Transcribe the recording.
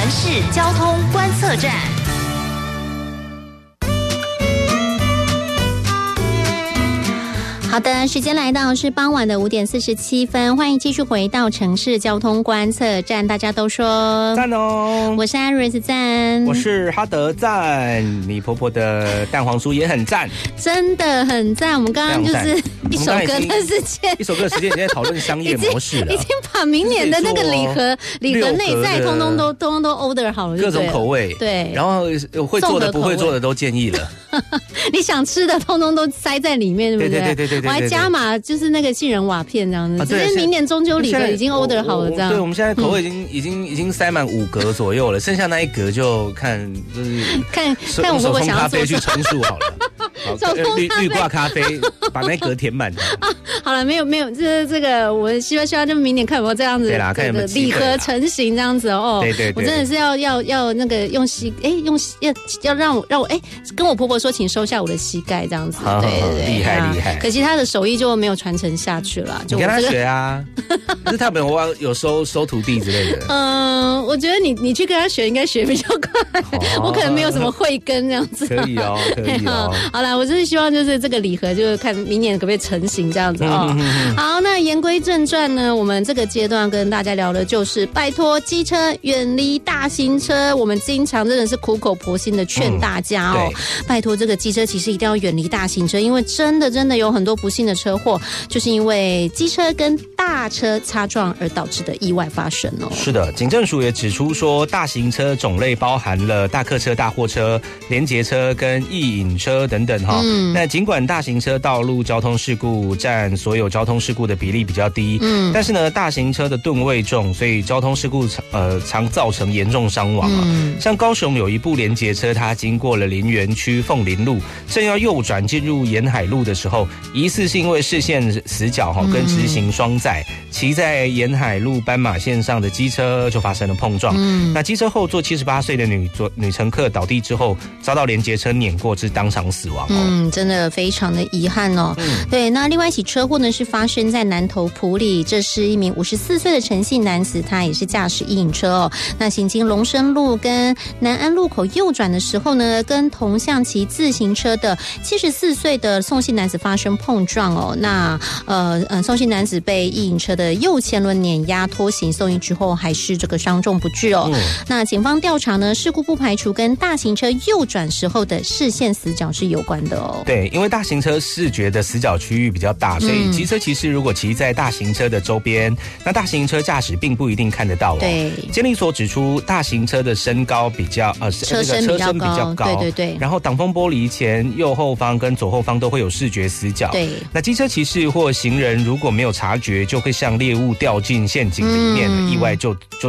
城市交通观测站。好的，时间来到是傍晚的5点47分，欢迎继续回到城市交通观测站。大家都说赞哦， 我是艾瑞斯赞， 我是哈德赞，你婆婆的蛋黄酥也很赞， 真的很赞。我们刚刚就是一首歌的时间， 一首歌的时间已经在讨论商业模式了， 已经把明年的那个礼盒内在通通都 order 好了， 各种口味， 对， 然后会做的不会做的都建议了。 你想吃的通通都塞在里面，对不对？ 对。 我还加码，就是那个杏仁瓦片这样子。只是明年中秋礼盒已经 order 好了，这样。 对，我们现在口味已经塞满5格左右了，剩下那1格就看看我婆婆想要做手冲咖啡去充数好了。绿挂咖啡把那格填满。 好了，没有，这个我希望就明年看有没有这样子， 对啦，看有没有礼盒成型这样子哦。 对， 我真的是要那个要让我跟我婆婆说，请收下我的膝盖这样子。对， 厉害。 可惜她的手艺就没有传承下去了。 你跟她学啊，可是他们有收徒弟之类的。 我觉得你去跟她学应该学比较快，我可能没有什么慧根这样子。 可以哦。 好啦，我真是希望就是这个礼盒，就是看明年可不可以成型这样子哦。好，那言归正传呢，我们这个阶段跟大家聊的就是拜托机车远离大型车。我们经常真的是苦口婆心的劝大家哦，拜托这个机车其实一定要远离大型车，因为真的有很多不幸的车祸，就是因为机车跟大车擦撞而导致的意外发生哦。 是的，警政署也指出说，大型车种类包含了大客车、大货车、联结车跟易引车等等哈。那尽管大型车道路交通事故占所有交通事故的比例比较低，但是呢，大型车的吨位重，所以交通事故常造成严重伤亡啊。像高雄有一部联结车，它经过了林园区凤林路，正要右转进入沿海路的时候，疑似是因为视线死角跟直行双载，骑在沿海路斑马线上的机车就发生了碰撞。那机车后座78岁的女乘客倒地之后，遭到联结车碾过，致当场死亡。 真的非常的遗憾哦。对，那另外一起车祸呢是发生在南投埔里，这是一名54岁的陈姓男子，他也是驾驶易引车哦。那行经龙生路跟南安路口右转的时候呢，跟同向骑自行车的74岁的宋姓男子发生碰撞哦。那宋姓男子被易引车的右前轮碾压拖行送医之后，还是这个伤重不治哦。那警方调查呢，事故不排除跟大型车右转时候的视线死角是有关的哦。 对，因为大型车视觉的死角区域比较大，所以机车骑士如果骑在大型车的周边，那大型车驾驶并不一定看得到哦。 对， 监理所指出，大型车的身高比较车身比较高，对。 然后挡风玻璃前、右后方跟左后方都会有视觉死角。 对， 那机车骑士或行人如果没有察觉，就会像猎物掉进陷阱里面，意外就